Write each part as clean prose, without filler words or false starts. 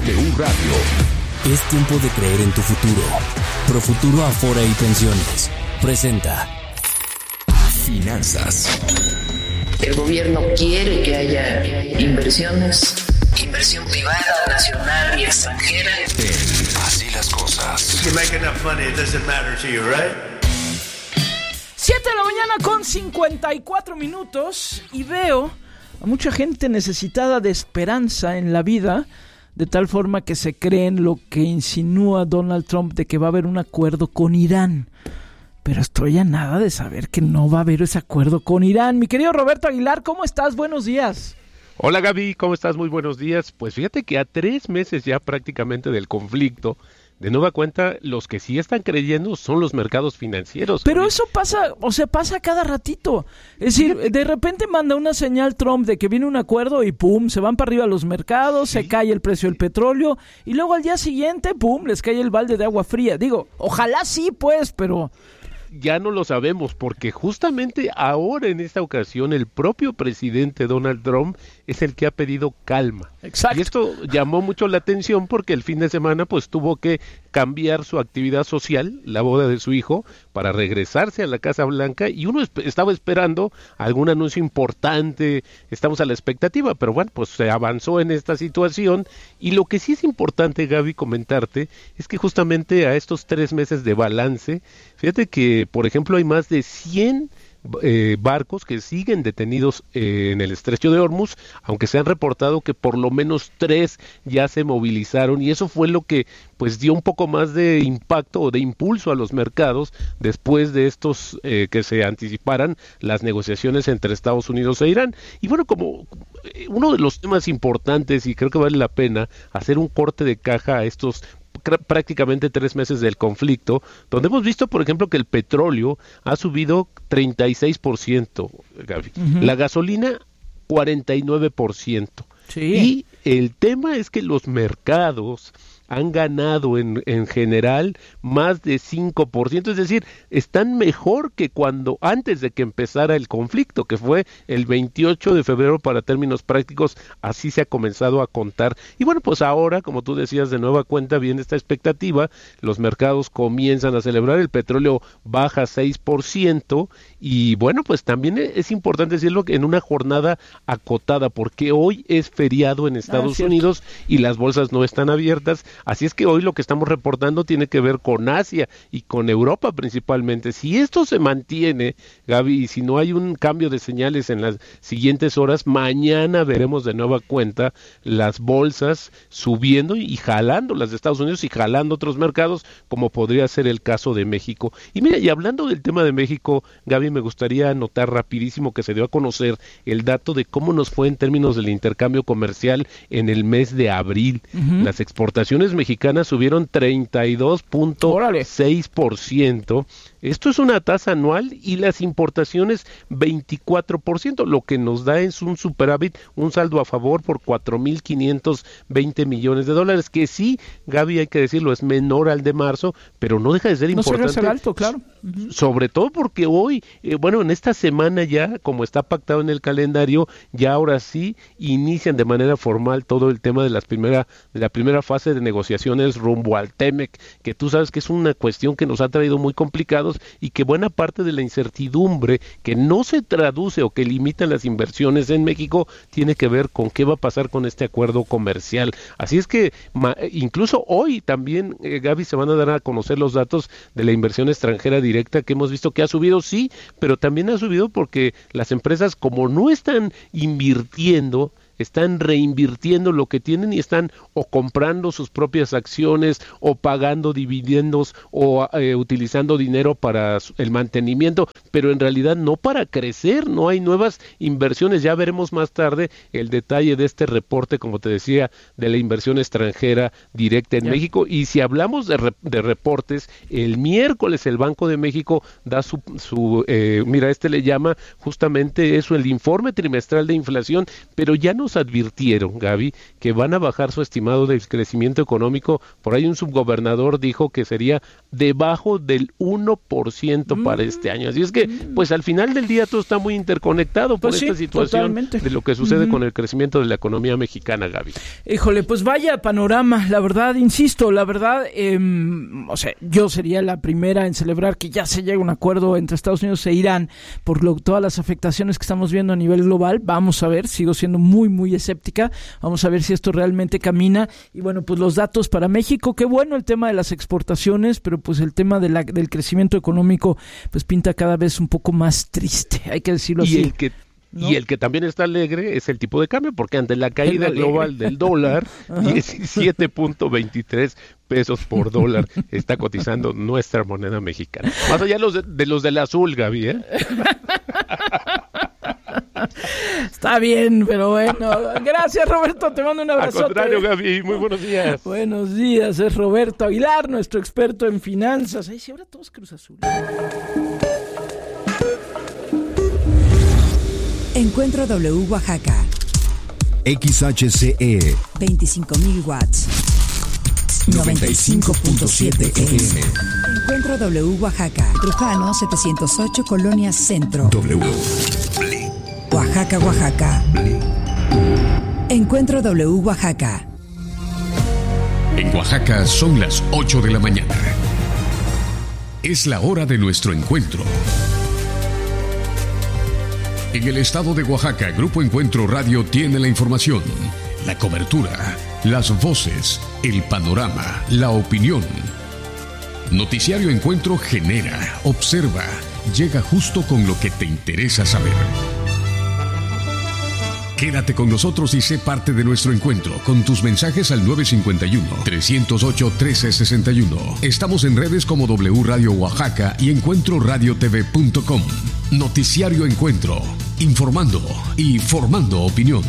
W Radio. Es tiempo de creer en tu futuro. Profuturo Afore y Pensiones presenta Finanzas. El gobierno quiere que haya inversiones, inversión privada, nacional y extranjera. Así las cosas. You make enough money, it doesn't matter to you, right? 7 de la mañana con 54 minutos y veo a mucha gente necesitada de esperanza en la vida, de tal forma que se creen lo que insinúa Donald Trump de que va a haber un acuerdo con Irán. Pero estoy a nada de saber que no va a haber ese acuerdo con Irán. Mi querido Roberto Aguilar, ¿cómo estás? Buenos días. Hola Gaby, ¿cómo estás? Muy buenos días. Pues fíjate que a 3 meses ya prácticamente del conflicto, de nueva cuenta, los que sí están creyendo son los mercados financieros. Pero eso pasa, pasa cada ratito. Es decir, de repente manda una señal Trump de que viene un acuerdo y pum, se van para arriba los mercados, se cae el precio del petróleo y luego al día siguiente, pum, les cae el balde de agua fría. Digo, ojalá sí pues, pero... Ya no lo sabemos, porque justamente ahora en esta ocasión el propio presidente Donald Trump es el que ha pedido calma. Exacto. Y esto llamó mucho la atención porque el fin de semana pues tuvo que cambiar su actividad social, la boda de su hijo, para regresarse a la Casa Blanca, y uno estaba esperando algún anuncio importante, estamos a la expectativa, pero bueno, pues se avanzó en esta situación. Y lo que sí es importante, Gaby, comentarte, es que justamente a estos 3 meses de balance, fíjate que, por ejemplo, hay más de 100 barcos que siguen detenidos en el estrecho de Hormuz, aunque se han reportado que por lo menos 3 ya se movilizaron, y eso fue lo que pues dio un poco más de impacto o de impulso a los mercados después de estos que se anticiparan las negociaciones entre Estados Unidos e Irán. Y bueno, como uno de los temas importantes, y creo que vale la pena hacer un corte de caja a estos prácticamente 3 meses del conflicto, donde hemos visto, por ejemplo, que el petróleo ha subido 36%, Gaby. La gasolina 49%. Sí. Y el tema es que los mercados han ganado en general más de 5%, es decir, están mejor que cuando antes de que empezara el conflicto, que fue el 28 de febrero para términos prácticos, así se ha comenzado a contar. Y bueno, pues ahora, como tú decías, de nueva cuenta viene esta expectativa, los mercados comienzan a celebrar, el petróleo baja 6%, y bueno, pues también es importante decirlo en una jornada acotada, porque hoy es feriado en Estados Unidos y las bolsas no están abiertas. Así es que hoy lo que estamos reportando tiene que ver con Asia y con Europa principalmente. Si esto se mantiene, Gaby, y si no hay un cambio de señales en las siguientes horas, mañana veremos de nueva cuenta las bolsas subiendo y jalando las de Estados Unidos y jalando otros mercados, como podría ser el caso de México. Y mira, y hablando del tema de México, Gaby, me gustaría anotar rapidísimo que se dio a conocer el dato de cómo nos fue en términos del intercambio comercial en el mes de abril. Las exportaciones mexicanas subieron 32.6%. Esto es una tasa anual, y las importaciones 24%, lo que nos da es un superávit, un saldo a favor por 4.520 millones de dólares, que sí, Gaby, hay que decirlo, es menor al de marzo, pero no deja de ser importante. No ser alto, claro. Sobre todo porque hoy, en esta semana ya, como está pactado en el calendario, ya ahora sí inician de manera formal todo el tema de la primera fase de negociaciones rumbo al TEMEC, que tú sabes que es una cuestión que nos ha traído muy complicados, y que buena parte de la incertidumbre que no se traduce o que limita las inversiones en México tiene que ver con qué va a pasar con este acuerdo comercial. Así es que incluso hoy también, Gaby, se van a dar a conocer los datos de la inversión extranjera directa, que hemos visto que ha subido, sí, pero también ha subido porque las empresas, como no están invirtiendo, están reinvirtiendo lo que tienen y están o comprando sus propias acciones o pagando dividendos o utilizando dinero para el mantenimiento, pero en realidad no para crecer, no hay nuevas inversiones. Ya veremos más tarde el detalle de este reporte, como te decía, de la inversión extranjera directa en México. Y si hablamos de reportes, el miércoles el Banco de México da mira, le llama justamente eso, el informe trimestral de inflación, pero ya no nos advirtieron, Gaby, que van a bajar su estimado del crecimiento económico. Por ahí un subgobernador dijo que sería debajo del 1% para este año. Así es que, pues al final del día todo está muy interconectado por esta situación de lo que sucede con el crecimiento de la economía mexicana, Gaby. Híjole, pues vaya panorama, la verdad, insisto, la verdad, o sea, yo sería la primera en celebrar que ya se llega a un acuerdo entre Estados Unidos e Irán por todas las afectaciones que estamos viendo a nivel global. Vamos a ver, sigo siendo muy, muy escéptica, vamos a ver si esto realmente camina. Y bueno, pues los datos para México, qué bueno el tema de las exportaciones, pero pues el tema del crecimiento económico pues pinta cada vez un poco más triste, hay que decirlo así. ¿No? Y el que también está alegre es el tipo de cambio, porque ante la caída global del dólar, 17.23 pesos por dólar está cotizando nuestra moneda mexicana. Más allá de los del azul, Gaby, ¿eh? Está bien, pero bueno. Gracias, Roberto, te mando un abrazo. Al contrario, Gaby, muy buenos días. Buenos días, es Roberto Aguilar, nuestro experto en finanzas. Ay, sí, ahora todos Cruz Azul. Encuentro W Oaxaca. XHCE 25.000 watts. 95.7 FM. Encuentro W Oaxaca. Trujano 708, Colonia Centro. W. Oaxaca, Oaxaca. Encuentro W Oaxaca. En Oaxaca son las 8 de la mañana. Es la hora de nuestro encuentro. En el estado de Oaxaca, Grupo Encuentro Radio tiene la información, la cobertura, las voces, el panorama, la opinión. Noticiario Encuentro genera, observa, llega justo con lo que te interesa saber. Quédate con nosotros y sé parte de nuestro encuentro con tus mensajes al 951-308-1361. Estamos en redes como W Radio Oaxaca y encuentroradiotv.com. Noticiario Encuentro, informando y formando opinión.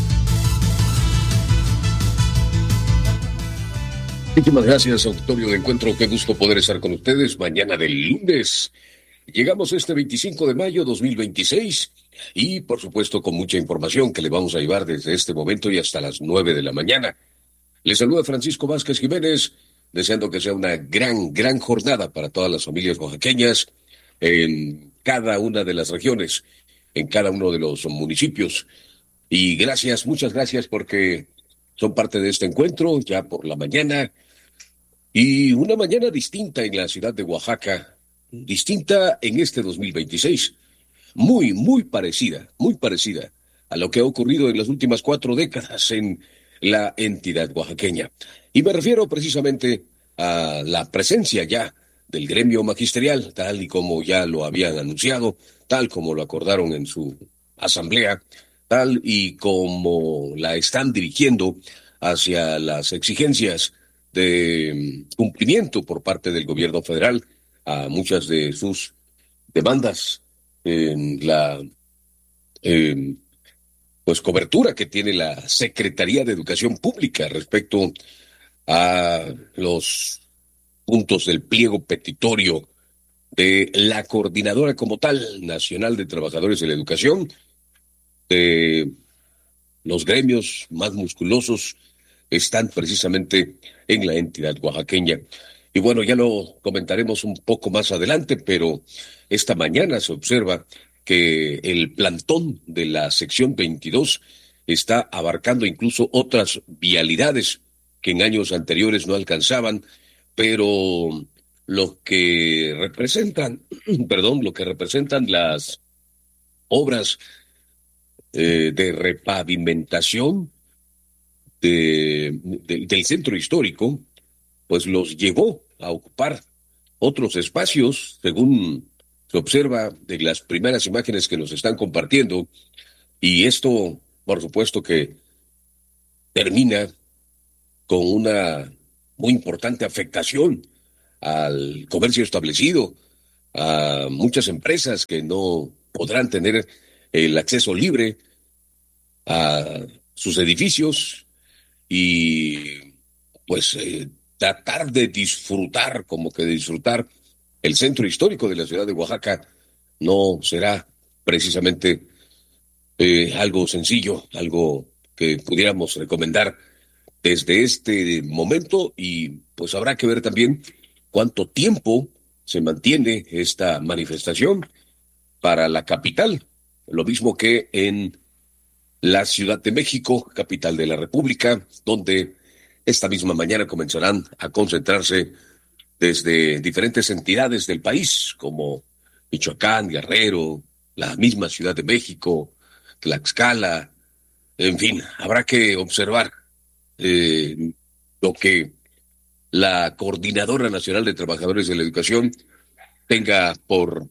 Muchísimas gracias, auditorio de Encuentro. Qué gusto poder estar con ustedes mañana del lunes. Llegamos este 25 de mayo 2026 y, por supuesto, con mucha información que le vamos a llevar desde este momento y hasta las 9 de la mañana. Les saluda Francisco Vázquez Jiménez, deseando que sea una gran jornada para todas las familias oaxaqueñas en cada una de las regiones, en cada uno de los municipios. Y gracias, muchas gracias porque son parte de este encuentro ya por la mañana. Y una mañana distinta en la ciudad de Oaxaca, distinta en este 2026, muy parecida a lo que ha ocurrido en las últimas 4 décadas en la entidad oaxaqueña. Y me refiero precisamente a la presencia ya del gremio magisterial, tal y como ya lo habían anunciado, tal como lo acordaron en su asamblea, tal y como la están dirigiendo hacia las exigencias de cumplimiento por parte del gobierno federal a muchas de sus demandas en la cobertura que tiene la Secretaría de Educación Pública respecto a los puntos del pliego petitorio de la coordinadora como tal nacional de trabajadores de la educación, de los gremios más musculosos están precisamente en la entidad oaxaqueña. Y bueno, ya lo comentaremos un poco más adelante, pero esta mañana se observa que el plantón de la sección 22 está abarcando incluso otras vialidades que en años anteriores no alcanzaban, pero lo que representan las obras de repavimentación del centro histórico, pues los llevó a ocupar otros espacios, según se observa de las primeras imágenes que nos están compartiendo, y esto, por supuesto, que termina con una muy importante afectación al comercio establecido, a muchas empresas que no podrán tener el acceso libre a sus edificios y pues tratar de disfrutar el centro histórico de la ciudad de Oaxaca no será precisamente algo sencillo, algo que pudiéramos recomendar desde este momento, y pues habrá que ver también cuánto tiempo se mantiene esta manifestación para la capital, lo mismo que en la Ciudad de México, capital de la República, donde esta misma mañana comenzarán a concentrarse desde diferentes entidades del país, como Michoacán, Guerrero, la misma Ciudad de México, Tlaxcala, en fin, habrá que observar lo que la Coordinadora Nacional de Trabajadores de la Educación tenga por,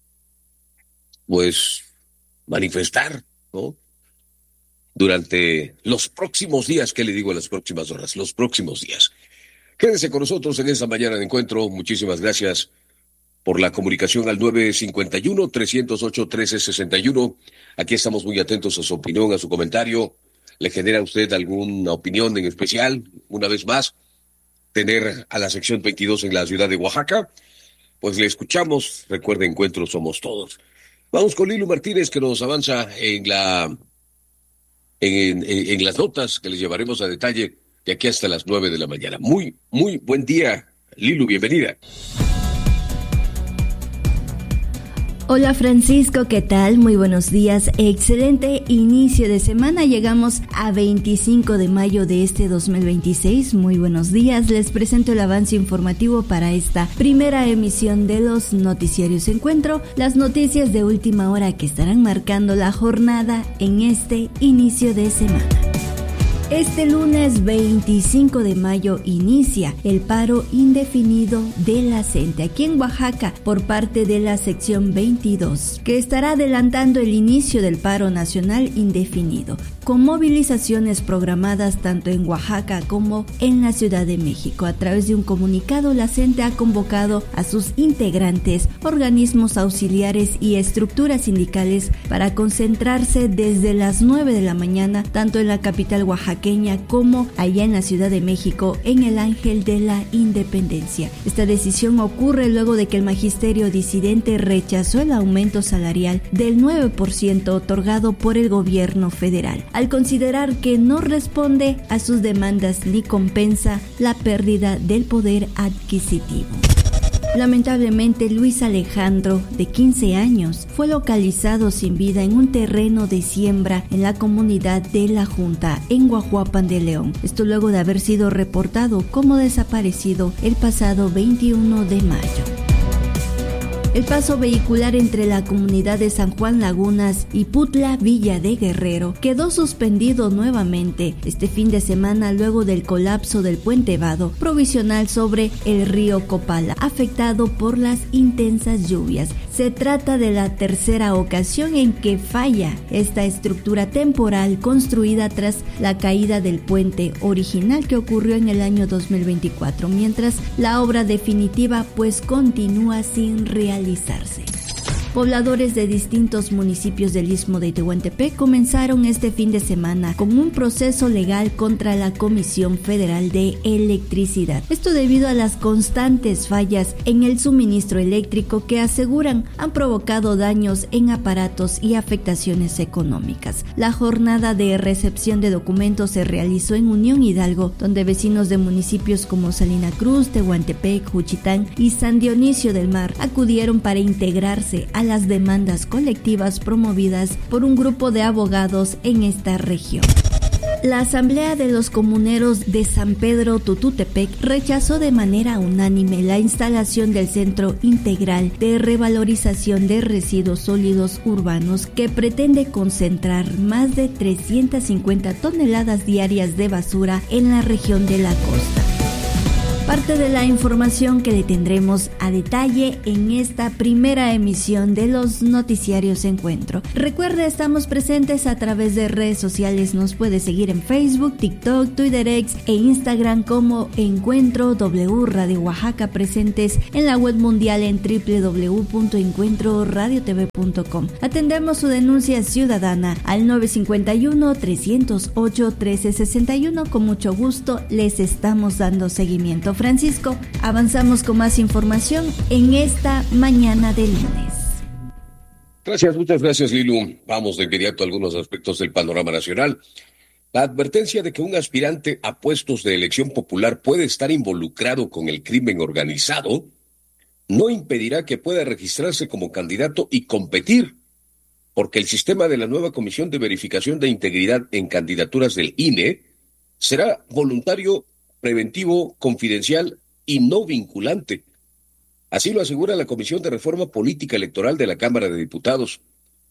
pues, manifestar, ¿no? Durante los próximos días, ¿qué le digo a las próximas horas? Los próximos días. Quédese con nosotros en esta mañana de encuentro. Muchísimas gracias por la comunicación al 951-308-1361. Aquí estamos muy atentos a su opinión, a su comentario. ¿Le genera a usted alguna opinión en especial? Una vez más, tener a la sección 22 en la ciudad de Oaxaca. Pues le escuchamos. Recuerde, encuentro somos todos. Vamos con Lilu Martínez, que nos avanza en las notas que les llevaremos a detalle de aquí hasta las 9 de la mañana. Muy buen día, Lilu, bienvenida. Hola Francisco, ¿qué tal? Muy buenos días, excelente inicio de semana, llegamos a 25 de mayo de este 2026, muy buenos días, les presento el avance informativo para esta primera emisión de los Noticiarios Encuentro, las noticias de última hora que estarán marcando la jornada en este inicio de semana. Este lunes 25 de mayo inicia el paro indefinido de la CENTE aquí en Oaxaca por parte de la sección 22, que estará adelantando el inicio del paro nacional indefinido, con movilizaciones programadas tanto en Oaxaca como en la Ciudad de México. A través de un comunicado, la CENTE ha convocado a sus integrantes, organismos auxiliares y estructuras sindicales para concentrarse desde las 9 de la mañana, tanto en la capital oaxaqueña como allá en la Ciudad de México, en el Ángel de la Independencia. Esta decisión ocurre luego de que el magisterio disidente rechazó el aumento salarial del 9% otorgado por el gobierno federal, al considerar que no responde a sus demandas ni compensa la pérdida del poder adquisitivo. Lamentablemente, Luis Alejandro, de 15 años, fue localizado sin vida en un terreno de siembra en la comunidad de La Junta, en Guajuapan de León. Esto luego de haber sido reportado como desaparecido el pasado 21 de mayo. El paso vehicular entre la comunidad de San Juan Lagunas y Putla, Villa de Guerrero, quedó suspendido nuevamente este fin de semana luego del colapso del puente vado provisional sobre el río Copala, afectado por las intensas lluvias. Se trata de la tercera ocasión en que falla esta estructura temporal construida tras la caída del puente original que ocurrió en el año 2024, mientras la obra definitiva pues continúa sin realizarse. Pobladores de distintos municipios del Istmo de Tehuantepec comenzaron este fin de semana con un proceso legal contra la Comisión Federal de Electricidad. Esto debido a las constantes fallas en el suministro eléctrico que aseguran han provocado daños en aparatos y afectaciones económicas. La jornada de recepción de documentos se realizó en Unión Hidalgo, donde vecinos de municipios como Salina Cruz, Tehuantepec, Juchitán y San Dionisio del Mar acudieron para integrarse a las demandas colectivas promovidas por un grupo de abogados en esta región. La Asamblea de los Comuneros de San Pedro Tututepec rechazó de manera unánime la instalación del Centro Integral de Revalorización de Residuos Sólidos Urbanos, que pretende concentrar más de 350 toneladas diarias de basura en la región de la costa. Parte de la información que le tendremos a detalle en esta primera emisión de los Noticiarios Encuentro. Recuerde, estamos presentes a través de redes sociales. Nos puede seguir en Facebook, TikTok, Twitter X e Instagram como Encuentro W Radio Oaxaca, presentes en la web mundial en www.encuentroradiotv.com. Atendemos su denuncia ciudadana al 951-308-1361. Con mucho gusto les estamos dando seguimiento. Francisco, avanzamos con más información en esta mañana de lunes. Muchas gracias, Lilu. Vamos de inmediato a algunos aspectos del panorama nacional. La advertencia de que un aspirante a puestos de elección popular puede estar involucrado con el crimen organizado no impedirá que pueda registrarse como candidato y competir, porque el sistema de la nueva Comisión de Verificación de Integridad en Candidaturas del INE será voluntario, preventivo, confidencial y no vinculante. Así lo asegura la Comisión de Reforma Política Electoral de la Cámara de Diputados.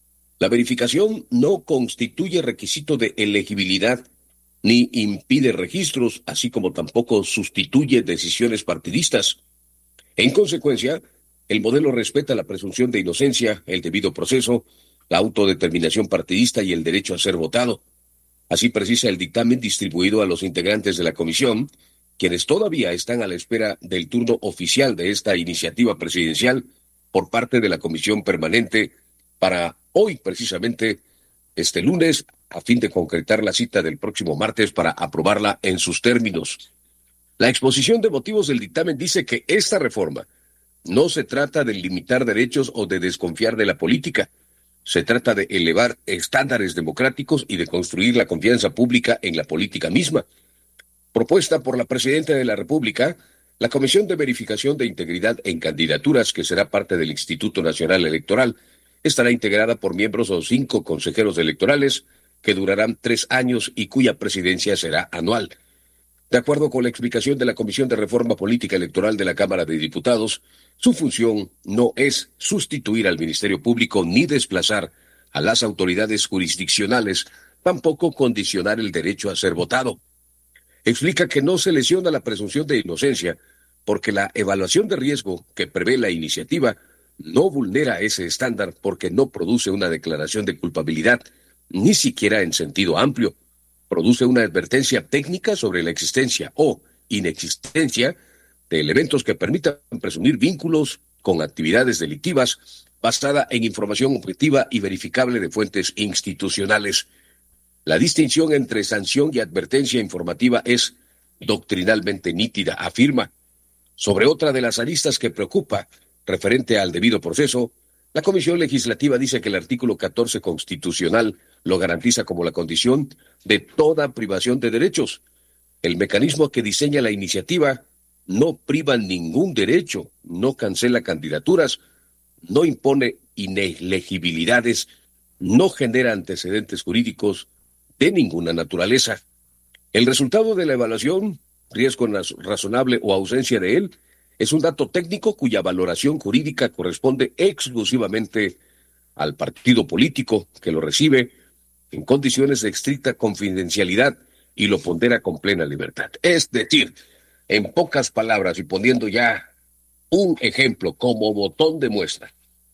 La verificación no constituye requisito de elegibilidad ni impide registros, así como tampoco sustituye decisiones partidistas. En consecuencia, el modelo respeta la presunción de inocencia, el debido proceso, la autodeterminación partidista y el derecho a ser votado. Así precisa el dictamen distribuido a los integrantes de la comisión, quienes todavía están a la espera del turno oficial de esta iniciativa presidencial por parte de la Comisión Permanente para hoy, precisamente, este lunes, a fin de concretar la cita del próximo martes para aprobarla en sus términos. La exposición de motivos del dictamen dice que esta reforma no se trata de limitar derechos o de desconfiar de la política. Se trata de elevar estándares democráticos y de construir la confianza pública en la política misma. Propuesta por la Presidenta de la República, la Comisión de Verificación de Integridad en Candidaturas, que será parte del Instituto Nacional Electoral, estará integrada por miembros o 5 consejeros electorales que durarán 3 años y cuya presidencia será anual. De acuerdo con la explicación de la Comisión de Reforma Política Electoral de la Cámara de Diputados, su función no es sustituir al Ministerio Público ni desplazar a las autoridades jurisdiccionales, tampoco condicionar el derecho a ser votado. Explica que no se lesiona la presunción de inocencia porque la evaluación de riesgo que prevé la iniciativa no vulnera ese estándar porque no produce una declaración de culpabilidad, ni siquiera en sentido amplio. Produce una advertencia técnica sobre la existencia o inexistencia de elementos que permitan presumir vínculos con actividades delictivas basada en información objetiva y verificable de fuentes institucionales. La distinción entre sanción y advertencia informativa es doctrinalmente nítida, afirma. Sobre otra de las aristas que preocupa, referente al debido proceso, la Comisión Legislativa dice que el artículo 14 constitucional lo garantiza como la condición de toda privación de derechos. El mecanismo que diseña la iniciativa no priva ningún derecho, no cancela candidaturas, no impone inelegibilidades, no genera antecedentes jurídicos de ninguna naturaleza. El resultado de la evaluación, riesgo razonable o ausencia de él, es un dato técnico cuya valoración jurídica corresponde exclusivamente al partido político que lo recibe en condiciones de estricta confidencialidad y lo pondera con plena libertad. Es decir, en pocas palabras y poniendo ya un ejemplo como botón de muestra,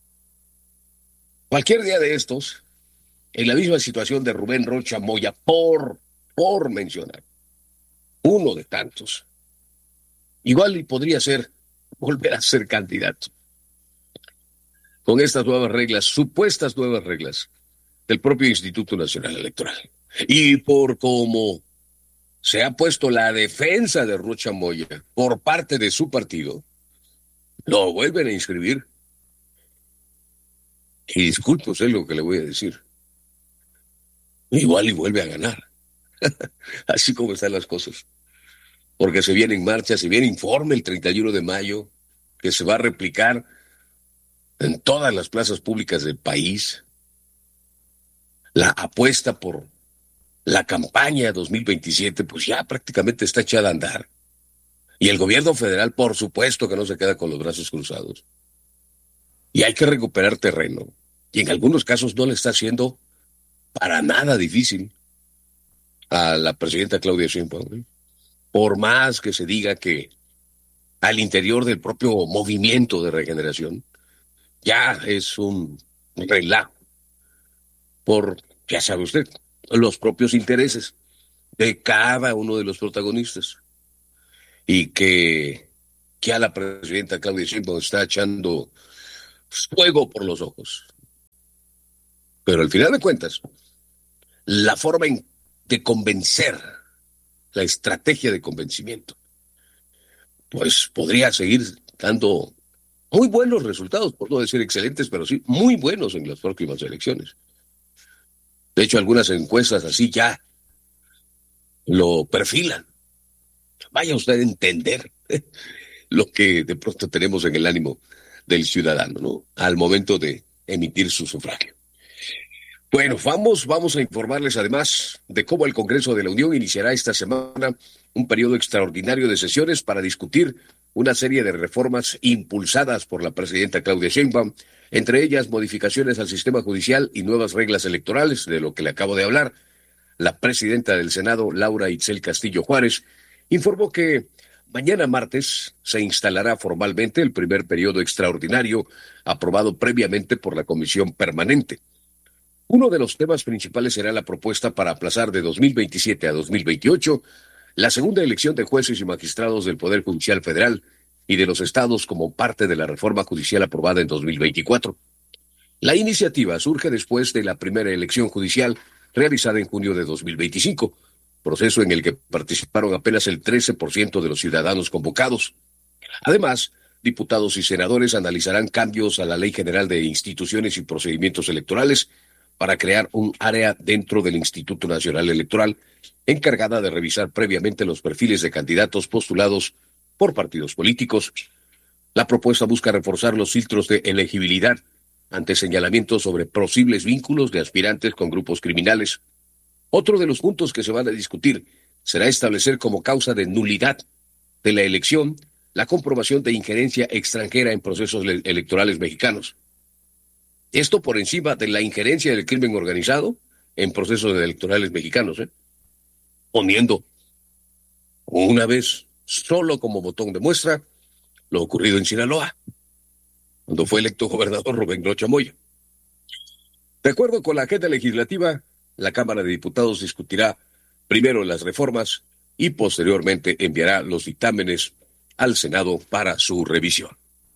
cualquier día de estos, en la misma situación de Rubén Rocha Moya, por mencionar uno de tantos, igual y podría ser volver a ser candidato. Con estas nuevas reglas, supuestas nuevas reglas del propio Instituto Nacional Electoral. Y por cómo se ha puesto la defensa de Rocha Moya por parte de su partido, lo vuelven a inscribir. Y disculpe usted lo que le voy a decir. Igual y vuelve a ganar. Así como están las cosas. Porque se viene en marcha, se viene informe el 31 de mayo, que se va a replicar en todas las plazas públicas del país. La apuesta por la campaña 2027, pues ya prácticamente está echada a andar. Y el gobierno federal, por supuesto que no se queda con los brazos cruzados. Y hay que recuperar terreno. Y en algunos casos no le está haciendo para nada difícil a la presidenta Claudia Sheinbaum. Por más que se diga que al interior del propio movimiento de regeneración ya es un relajo por, ya sabe usted, los propios intereses de cada uno de los protagonistas. Y que a la presidenta Claudia Sheinbaum está echando fuego por los ojos. Pero al final de cuentas, la forma de convencer, la estrategia de convencimiento, pues podría seguir dando muy buenos resultados, por no decir excelentes, pero sí muy buenos en las próximas elecciones. De hecho, algunas encuestas así ya lo perfilan. Vaya usted a entender lo que de pronto tenemos en el ánimo del ciudadano, ¿no? Al momento de emitir su sufragio. Bueno, vamos a informarles además de cómo el Congreso de la Unión iniciará esta semana un periodo extraordinario de sesiones para discutir una serie de reformas impulsadas por la presidenta Claudia Sheinbaum, entre ellas modificaciones al sistema judicial y nuevas reglas electorales, de lo que le acabo de hablar. La presidenta del Senado, Laura Itzel Castillo Juárez, informó que mañana martes se instalará formalmente el primer periodo extraordinario aprobado previamente por la Comisión Permanente. Uno de los temas principales será la propuesta para aplazar de 2027 a 2028 la segunda elección de jueces y magistrados del Poder Judicial Federal y de los estados como parte de la reforma judicial aprobada en 2024. La iniciativa surge después de la primera elección judicial realizada en junio de 2025, proceso en el que participaron apenas el 13% de los ciudadanos convocados. Además, diputados y senadores analizarán cambios a la Ley General de Instituciones y Procedimientos Electorales para crear un área dentro del Instituto Nacional Electoral encargada de revisar previamente los perfiles de candidatos postulados por partidos políticos. La propuesta busca reforzar los filtros de elegibilidad ante señalamientos sobre posibles vínculos de aspirantes con grupos criminales. Otro de los puntos que se van a discutir será establecer como causa de nulidad de la elección la comprobación de injerencia extranjera en procesos electorales mexicanos. Esto por encima de la injerencia del crimen organizado en procesos electorales mexicanos, poniendo una vez solo como botón de muestra lo ocurrido en Sinaloa, cuando fue electo gobernador Rubén Rocha Moya. De acuerdo con la agenda legislativa, la Cámara de Diputados discutirá primero las reformas y posteriormente enviará los dictámenes al Senado para su revisión.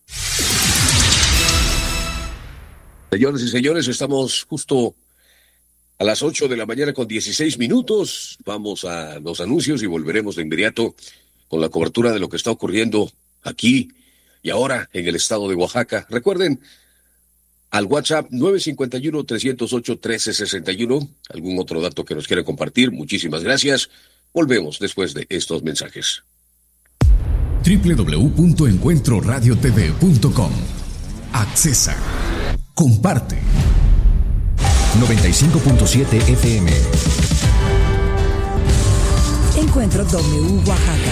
Señoras y señores, estamos justo a las 8 de la mañana con 16 minutos. Vamos a los anuncios y volveremos de inmediato con la cobertura de lo que está ocurriendo aquí y ahora en el estado de Oaxaca. Recuerden, al WhatsApp 951-308-1361, algún otro dato que nos quiera compartir. Muchísimas gracias. Volvemos después de estos mensajes. www.encuentroradiotv.com. Accesa. Comparte. 95.7 FM. Encuentro W Oaxaca.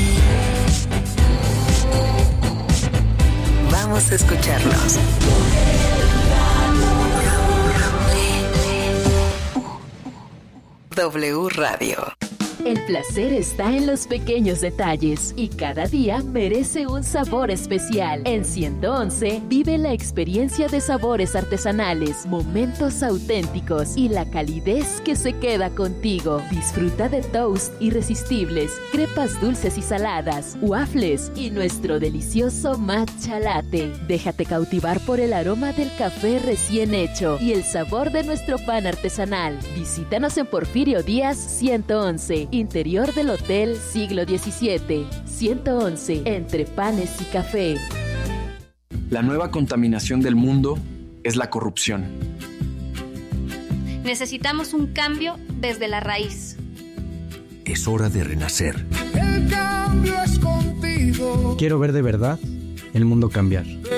Vamos a escucharnos. W Radio. El placer está en los pequeños detalles y cada día merece un sabor especial. En 111 vive la experiencia de sabores artesanales, momentos auténticos y la calidez que se queda contigo. Disfruta de toast irresistibles, crepas dulces y saladas, waffles y nuestro delicioso matcha latte. Déjate cautivar por el aroma del café recién hecho y el sabor de nuestro pan artesanal. Visítanos en Porfirio Díaz 111. Interior del Hotel Siglo XVII, 111, entre panes y café. La nueva contaminación del mundo es la corrupción. Necesitamos un cambio desde la raíz. Es hora de renacer. El cambio es contigo. Quiero ver de verdad el mundo cambiar.